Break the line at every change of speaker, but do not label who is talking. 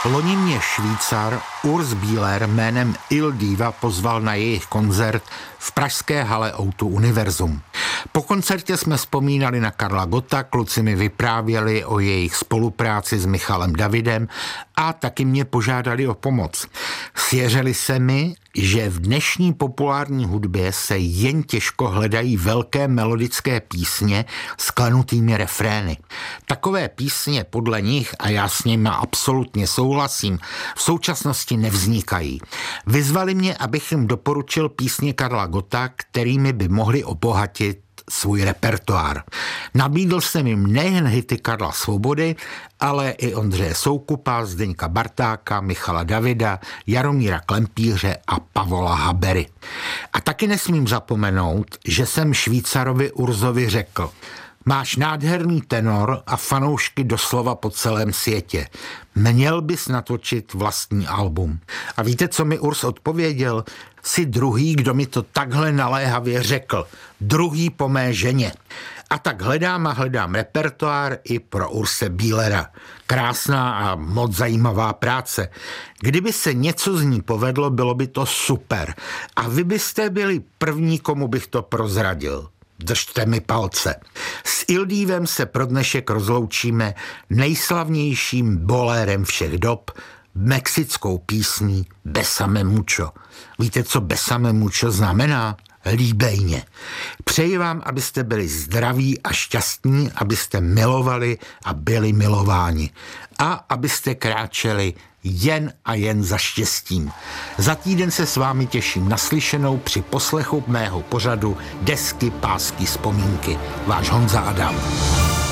Loni mě Švýcar Urs Bieler jménem Il Diva pozval na jejich koncert v pražské hale O2 Univerzum. Po koncertě jsme vzpomínali na Karla Gotta, kluci mi vyprávěli o jejich spolupráci s Michalem Davidem a taky mě požádali o pomoc. Svěřili se mi, že v dnešní populární hudbě se jen těžko hledají velké melodické písně s klenutými refrény. Takové písně podle nich, a já s nimi absolutně souhlasím, v současnosti nevznikají. Vyzvali mě, abych jim doporučil písně Karla Gotta, kterými by mohli obohatit svůj repertoár. Nabídl jsem jim nejen hity Karla Svobody, ale i Ondřeje Soukupa, Zdeňka Bartáka, Michala Davida, Jaromíra Klempíře a Pavola Habery. A taky nesmím zapomenout, že jsem Švýcarovi Urzovi řekl: máš nádherný tenor a fanoušky doslova po celém světě. Měl bys natočit vlastní album. A víte, co mi Urs odpověděl? Jsi druhý, kdo mi to takhle naléhavě řekl. Druhý po mé ženě. A tak hledám repertoár i pro Urse Bielera. Krásná a moc zajímavá práce. Kdyby se něco z ní povedlo, bylo by to super. A vy byste byli první, komu bych to prozradil. Držte mi palce. S Il Divem se pro dnešek rozloučíme nejslavnějším bolérem všech dob, mexickou písní Besame mucho. Víte, co Besame mucho znamená? Líbejně. Přeji vám, abyste byli zdraví a šťastní, abyste milovali a byli milováni. A abyste kráčeli jen a jen za štěstím. Za týden se s vámi těším naslyšenou při poslechu mého pořadu Desky, pásky, vzpomínky. Váš Honza Adam.